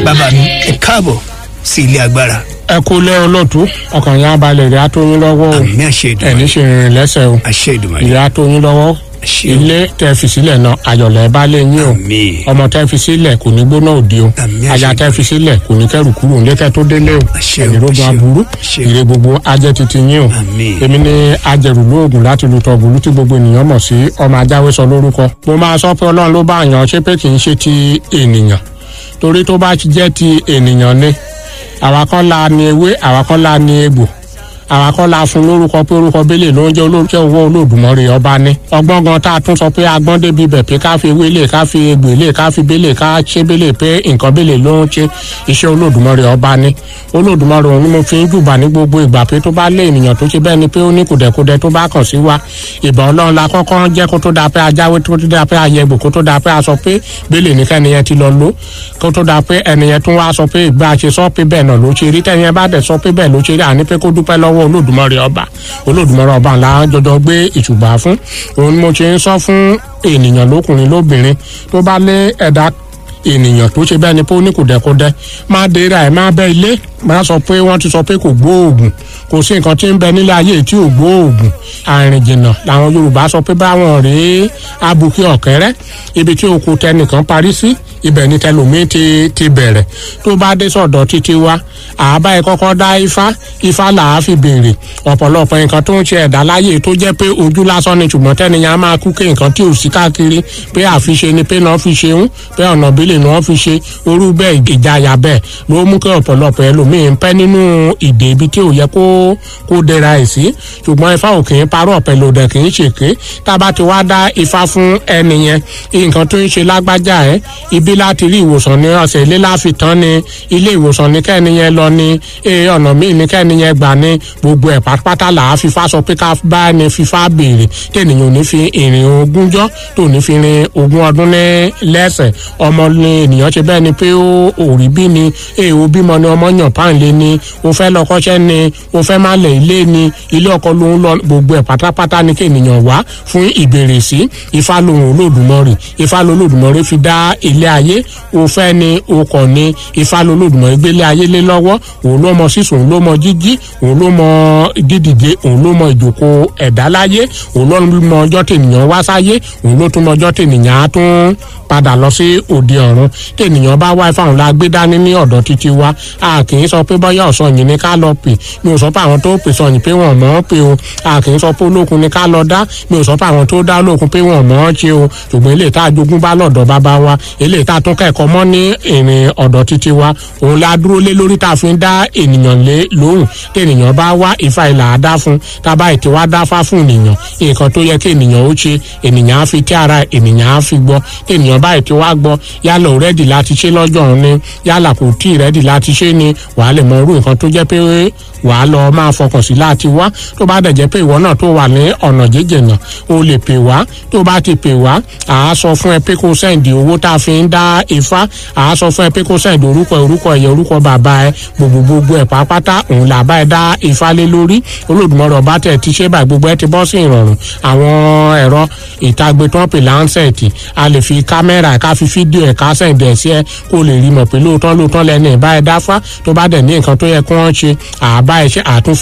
bàbá mi ẹ káàbọ̀ sí ilé agbára. ẹ kú lé olóòtú ọkàn yẹn abalẹ̀ ìyá tó yín lọ́wọ́ o àmì àṣẹ Èdùmàrè. ẹni ṣe rìnrìn lẹ́sẹ̀ o àṣẹ Èdùmàrè. ìyá tó yín lọ́wọ́ àṣẹ o. ilé tẹ́ fi sílẹ̀ náà ayọ̀lẹ̀ bá lé yín o àmín. ọmọ tẹ́ fi sílẹ̀ kò ní gbóná òde o àmì àṣẹ aya tẹ́ fi sílẹ̀ kò ní kẹ́rù kúrò nílé kẹ́ tó délé o àṣẹ o. ìrógun aburú àṣẹ o. ire gbogbo ajẹ́ titi yín o àmín. èmi ni ajẹrù lóògùn láti lu tọ̀bùlù tí gbogbo ènìyàn mọ̀ sí ọmọ ajáwé sọ lórúkọ mo máa sọ pé ọlọ́run ló bá yàn ṣé pé kì í ṣe ti ènìyàn torí tó bá jẹ́ ti ènìyàn ni àwa kan la ni ewé àwa kan la ni egbò àwa kan la fún lórúkọ pé orúkọ bẹ́lẹ̀ ló ń jẹ́ olórúkọ owó Olódùmarè ọba ní ọgbọ́n gan tá a tún sọ pé agbọ́n débi bẹ̀ pé ká fi ewé lè ká fi egbò lè ká fi bẹ́lẹ̀ ká ṣe bẹ́lẹ̀ pé nǹkan bẹ́lẹ̀ ló ń ṣe iṣẹ́ Olódùmarè ọba ní Olódùmarè òun ni mo fi ń jùbà ní gbogbo ìgbà pé tó bá lé ènìyàn tó ṣe bẹ́ẹ̀ ni pé ó ní kùdẹ̀kùdẹ̀ tó bá kàn sí wa ìbọn Ọlọ́run la kọ́kọ́ jẹ́ kó tó dáa pé ajáwé tó dáa pé ayẹgbò kó tó dáa pé a sọ pé bẹ́lẹ̀ ní kẹ́niyẹn ti lọ lò kó tó dáa pé ẹniyẹn tún wá sọ pé ìgbà ṣe sọ pé bẹ́ẹ̀ náà ló ṣe rí tẹ́niyẹn bá dẹ̀ sọ pé bẹ́ẹ̀ ló ṣe rí àní pé kó dúpẹ́ lọ́wọ́ Olódùmarè ọba Olódùmarè ọba ńlá jọjọ gbé ìṣùgbà fún òun mo ṣe ń sọ fún ènìyàn lókùnrin lóbìnrin tó bá lé ẹ̀dá ènìyàn tó ṣe bẹ́ẹ̀ ni pé ó ní kùdẹ̀kùdẹ̀ má dèrà ẹ̀ má bẹ́ ilé má sọ pé wọ́n ti sọ pé kò gbóògùn kò sí nǹkan tí ń bẹ nílé ayé tí ò gbóògùn àrìn jìnnà làwọn Yorùbá sọ pé báwọn rèé abuké ọ̀kẹ́rẹ́ ibi tí oko tẹnìkan parí sí ibẹ̀ ni tẹlòmíín ti bẹ̀rẹ̀ tó bá dé sọ̀dọ̀ títí wa àbá ẹ kọ́kọ́ dá ifá là á fi béèrè ọ̀pọ̀lọpọ̀ nǹkan tó ń ṣe ẹ̀dá láyé tó jẹ́ pé ojú lásán ni ṣùgbọ́n tẹ́niyàn á máa kú ké nǹkan tí ò sí káàkiri pé àfiṣe ni pé náà fi ṣe ń pé ọ̀nà ìbílẹ̀ ni wọ́n fi ṣe orú bẹ́ẹ̀ ìjayà bẹ́ẹ̀ ló mú kí ọ̀pọ̀lọpọ̀ ẹlòmíín pẹ́ nínú ìdè ibi tí ò yẹ kó dẹra ẹ̀ sí ṣùgbọ́n ifá ò kì í parọ́ pẹ̀lú ọ̀dẹ̀ kì í ṣèké tá a bá ti wá dá ifá fún ẹnìyẹn nǹkan tó ń ṣe lágbájá ẹ̀ ibi láti rí ìwòsàn ní ọ̀sẹ̀ ilé láfi tán ni ilé ìwòsàn ní kẹ́niyẹn lọ ní ọ̀nà míì ní kẹ́niyẹn gbà ní gbogbo ẹ̀ pátápátá là á fífá sọ pé ká bá ẹni fífá béèrè tẹ̀nìyàn ò ní fi ìrìn ogúnjọ́ tó ní fi rin 20 ọdún ní lẹ́sẹ̀ ọmọ ní ènìyàn ṣe bẹ́ẹ̀ ni pé ó rí bí ni ó bímọ ni ọmọ yàn páǹlé ni ó fẹ́ lọ kọ́ṣẹ́ ni ó fẹ́ má lẹ̀ ilé ni ilé ọkọ ló ń lọ gbogbo ẹ̀ pátápátá ní kí ènìyàn wá fún ìbéèrè sí Ifá lòun Olódùmarè Ifá lolódùmarè fi dá ilé ayé ó fẹ́ ni ó kọ̀ ni Ifá lolódùmarè gbélé ayé lé lọ́wọ́ òun ló mọ sísùn òun ló mọ jíjí òun ló mọ dídìde òun ló mọ ìjókòó ẹ̀dá láyé òun ló mọ ọjọ́ tènìyàn wá sáyé òun ló tún mọ ọjọ́ tènìyàn á tún padà lọ sí òde ọ̀run tènìyàn bá wá Ifá òun la gbé dání ní ọ̀dọ̀ títí wa a kì í sọ pé bọ́yá ọ̀sán yìí ni ká lọ pè mi ò sọ pé àwọn tó pè sọ yìí pé wọ́n mọ̀ ọ́ pé o a kì í sọ pé olókun ni ká lọ dá mi ò sọ pé àwọn tó dá olókun pé wọ́n mọ̀ ọ́ ṣe o ṣùgbọ́n eléyìí tá a jogún bá lọ́dọ̀ bàbá wa eléyìí tá a tún kẹ́kọ̀ọ́ mọ́ ní ìrìn ọ̀dọ̀ títí wa òun la dúró lé lórí tá a fi ń dá ènìyàn lé lóhùn tènìyàn bá wá Ifá ìlà á dá fún tábà ètè wá dá fá fún ènìyàn nǹkan tó yẹ kí ènìyàn ó ṣe ènìyàn á fi tí ara ènìyàn á fi gbọ́ tènìyàn bá ètè wá gbọ́ yálà ò rẹ́dì láti ṣe lọ́jọ́ òun ni yálà kò tí ì rẹ́dì láti ṣe ni wàá lè mọ irú nǹkan tó jẹ́ pé wàá lọ máa fọkàn sí láti wá tó bá dẹ̀ jẹ́ pé ìwọ náà tó wà ní ọ̀nà jíjìnà o lè pè wá tó bá ti pè wá àá sọ fún ẹ pé kó sẹ́ǹdì owó tá a fi ń dá Ifá àá sọ fún ẹ pé kó sẹ́ǹdì orúkọ ẹ̀yẹ orúkọ bàbá ẹ gbogbo ẹ̀ pápátá òun là bá ẹ dá Ifá lé lórí Olódùmarè ọba tẹ̀ ti ṣe báyìí gbogbo ẹ ti bọ́ sí ìrọ̀rùn àwọn ẹ̀rọ ìtagbe tó ń pè láńsẹ̀tì a lè fi kámẹ́rà ká fi fídíò ẹ̀ ká sẹ́ǹdì ẹ̀ sí ẹ kó lè rí mọ̀ pé lóòótọ́ lẹ́nu ìbá ẹ dáfá tó bá dẹ̀ ní nǹkan tó yẹ kí wọ́n ṣe àbá ẹ ṣe àtúnf